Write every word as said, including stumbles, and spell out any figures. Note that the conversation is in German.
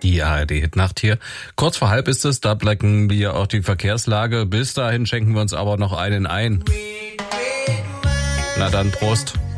Die A R D-Hitnacht hier. Kurz vor halb ist es, da blicken wir auch die Verkehrslage. Bis dahin schenken wir uns aber noch einen ein. Na dann, Prost.